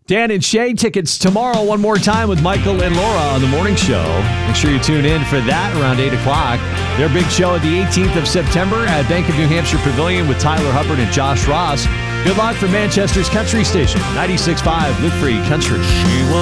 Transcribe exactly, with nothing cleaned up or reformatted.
Dan and Shay tickets tomorrow one more time with Michael and Laura on the morning show. Make sure you tune in for that around eight o'clock. Their big show at the eighteenth of September at Bank of New Hampshire Pavilion with Tyler Hubbard and Josh Ross. Good luck from Manchester's country station, ninety-six point five Live Free Country. She was